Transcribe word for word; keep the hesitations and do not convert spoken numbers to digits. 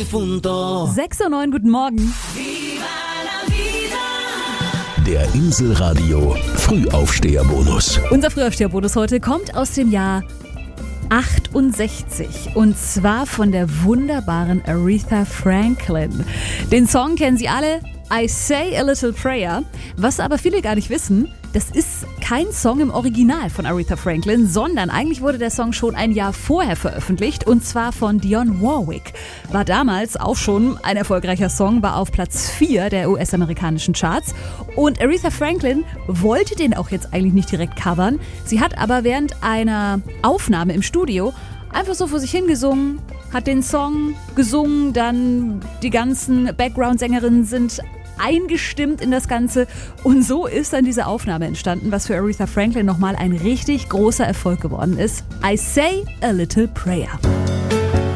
difunto. sechs Uhr neun, guten Morgen. Der Inselradio Frühaufsteherbonus. Unser Frühaufsteherbonus heute kommt aus dem Jahr achtundsechzig und zwar von der wunderbaren Aretha Franklin. Den Song kennen Sie alle, I Say a Little Prayer. Was aber viele gar nicht wissen, das ist kein Song im Original von Aretha Franklin, sondern eigentlich wurde der Song schon ein Jahr vorher veröffentlicht und zwar von Dionne Warwick. War damals auch schon ein erfolgreicher Song, war auf Platz vier der U S-amerikanischen Charts und Aretha Franklin wollte den auch jetzt eigentlich nicht direkt covern. Sie hat aber während einer Aufnahme im Studio einfach so vor sich hingesungen, hat den Song gesungen, dann die ganzen Background-Sängerinnen sind eingestimmt in das Ganze und so ist dann diese Aufnahme entstanden, was für Aretha Franklin nochmal ein richtig großer Erfolg geworden ist. I Say a Little Prayer.